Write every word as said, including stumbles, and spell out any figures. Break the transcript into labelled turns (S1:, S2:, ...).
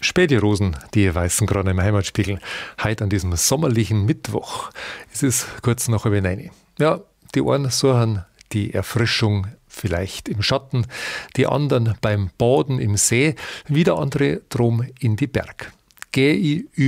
S1: Späti Rosen, die weißen gerade im Heimatspiegel. Heute an diesem sommerlichen Mittwoch. Es ist kurz nach halb neun. Ja, die einen suchen die Erfrischung vielleicht im Schatten, die anderen beim Baden im See, wieder andere drum in die Berg. Geh ich